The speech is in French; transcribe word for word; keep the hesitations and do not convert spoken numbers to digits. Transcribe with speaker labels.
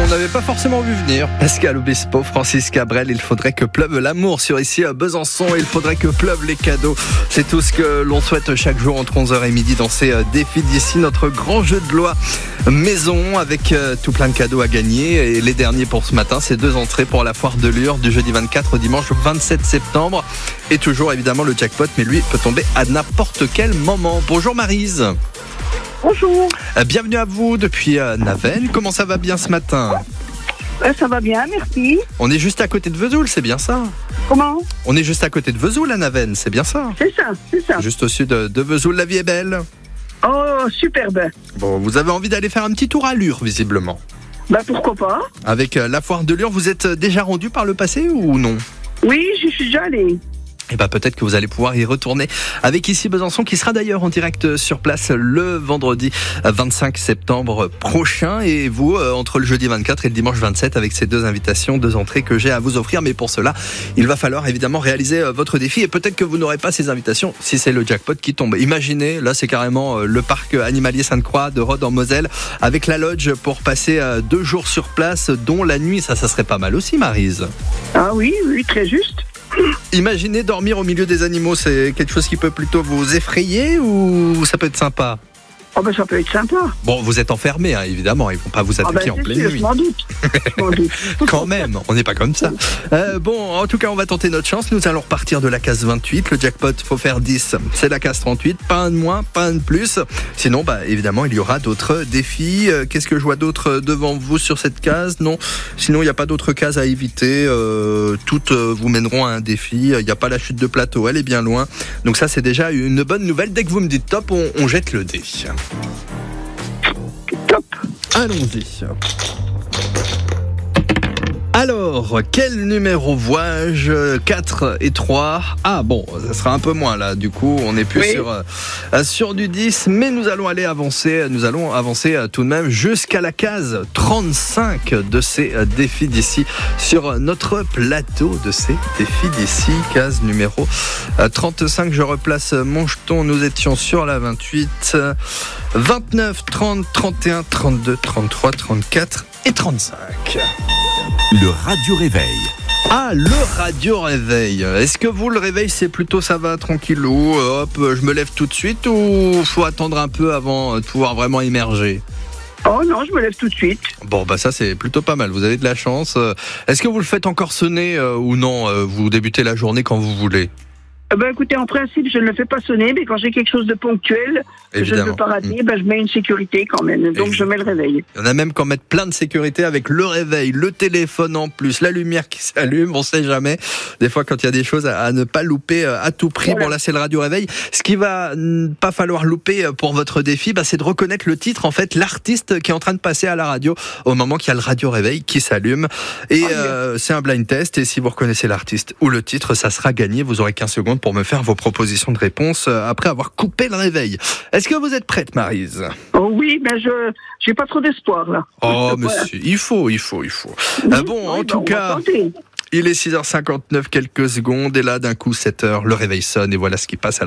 Speaker 1: n'avait pas forcément vu venir. Pascal Obispo, Francis Cabrel, il faudrait que pleuve l'amour sur ici à Besançon, il faudrait que pleuvent les cadeaux. C'est tout ce que l'on souhaite chaque jour entre onze heures et midi dans ces défis d'ici, notre grand jeu de loi maison avec tout plein de cadeaux à gagner. Et les derniers pour ce matin, c'est deux entrées pour la foire de Lure du jeudi vingt-quatre au dimanche vingt-sept septembre. Et toujours évidemment le jackpot, mais lui peut tomber à n'importe quel moment. Bonjour Maryse.
Speaker 2: Bonjour.
Speaker 1: Bienvenue à vous depuis euh, Naven. Comment ça va bien ce matin ?
Speaker 2: Euh, ça va bien, merci.
Speaker 1: On est juste à côté de Vesoul, c'est bien ça ?
Speaker 2: Comment ?
Speaker 1: On est juste à côté de Vesoul à Naven, c'est bien ça ?
Speaker 2: C'est ça, c'est ça.
Speaker 1: Juste au sud de, de Vesoul, la vie est belle.
Speaker 2: Oh, superbe.
Speaker 1: Bon, vous avez envie d'aller faire un petit tour à Lure, visiblement.
Speaker 2: Bah pourquoi pas ?
Speaker 1: Avec euh, la foire de Lure, vous êtes déjà rendu par le passé ou non ?
Speaker 2: Oui, j'y suis déjà allée.
Speaker 1: Et bah peut-être que vous allez pouvoir y retourner avec ici Besançon qui sera d'ailleurs en direct sur place le vendredi vingt-cinq septembre prochain et vous euh, entre le jeudi vingt-quatre et le dimanche vingt-sept avec ces deux invitations, deux entrées que j'ai à vous offrir. Mais pour cela, il va falloir évidemment réaliser euh, votre défi et peut-être que vous n'aurez pas ces invitations si c'est le jackpot qui tombe. Imaginez, là c'est carrément euh, le parc animalier Sainte-Croix de Rhodes en Moselle avec la lodge pour passer euh, deux jours sur place dont la nuit. Ça, ça serait pas mal aussi Maryse.
Speaker 2: Ah oui, oui, très juste.
Speaker 1: Imaginez dormir au milieu des animaux, c'est quelque chose qui peut plutôt vous effrayer ou ça peut être sympa ?
Speaker 2: Oh ben ça peut être sympa.
Speaker 1: Bon, vous êtes enfermé, hein, évidemment, ils vont pas vous attaquer
Speaker 2: ah ben,
Speaker 1: en pleine
Speaker 2: sûr,
Speaker 1: nuit.
Speaker 2: Je m'en doute. Je m'en doute.
Speaker 1: Quand même, on n'est pas comme ça. Euh, bon, en tout cas, on va tenter notre chance. Nous allons repartir de la case vingt-huit. Le jackpot, faut faire dix. C'est la case trente-huit. Pas un de moins, pas un de plus. Sinon, bah, évidemment, il y aura d'autres défis. Euh, qu'est-ce que je vois d'autre devant vous sur cette case ? Non. Sinon, il n'y a pas d'autres cases à éviter. Euh, toutes euh, vous mèneront à un défi. Il n'y a pas la chute de plateau. Elle est bien loin. Donc ça, c'est déjà une bonne nouvelle. Dès que vous me dites top, on, on jette le dé.
Speaker 2: Top.
Speaker 1: Allons-y. Alors, quel numéro vois-je ? quatre et trois. Ah bon, ça sera un peu moins là. Du coup, on n'est plus
Speaker 2: oui.
Speaker 1: sur, euh, sur du dix. Mais nous allons aller avancer. Nous allons avancer euh, tout de même jusqu'à la case trente-cinq de ces euh, défis d'ici. Sur notre plateau de ces défis d'ici. Case numéro euh, trente-cinq. Je replace mon jeton. Nous étions sur la vingt-huit. vingt-neuf, trente, trente et un, trente-deux, trente-trois, trente-quatre et trente-cinq.
Speaker 3: Le radio réveil.
Speaker 1: Ah, le radio réveil. Est-ce que vous, le réveil, c'est plutôt ça va tranquillou, hop, je me lève tout de suite ou faut attendre un peu avant de pouvoir vraiment émerger ?
Speaker 2: Oh non, je me lève tout de suite.
Speaker 1: Bon, bah ça, c'est plutôt pas mal. Vous avez de la chance. Est-ce que vous le faites encore sonner euh, ou non ? Vous débutez la journée quand vous voulez ?
Speaker 2: Eh ben, écoutez, en principe, je ne le fais pas sonner, mais quand j'ai quelque chose de ponctuel, que je ne veux pas rater, ben, je mets une sécurité quand même. Donc, Évidemment. Je mets le réveil.
Speaker 1: Il y en a même qui en mettent plein de sécurité avec le réveil, le téléphone en plus, la lumière qui s'allume, on sait jamais. Des fois, quand il y a des choses à, à ne pas louper à tout prix, voilà. Bon là, c'est le radio réveil. Ce qui va pas falloir louper pour votre défi, bah, c'est de reconnaître le titre, en fait, l'artiste qui est en train de passer à la radio au moment qu'il y a le radio réveil qui s'allume. Et oh, euh, c'est un blind test. Et si vous reconnaissez l'artiste ou le titre, ça sera gagné. Vous aurez quinze secondes pour me faire vos propositions de réponse après avoir coupé le réveil. Est-ce que vous êtes prête, Maryse ?
Speaker 2: Oh oui, mais je j'ai pas trop d'espoir là.
Speaker 1: Oh, monsieur, il faut, il faut, il faut. Oui, euh, bon, oui, en bah, tout cas, il est six heures cinquante-neuf, quelques secondes, et là, d'un coup, sept heures, le réveil sonne, et voilà ce qui passe à la